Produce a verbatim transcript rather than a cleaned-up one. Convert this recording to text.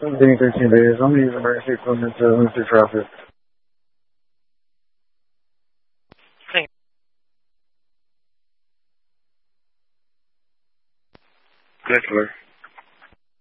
Being thirteen days, I'm using emergency equipment to move through traffic. Good,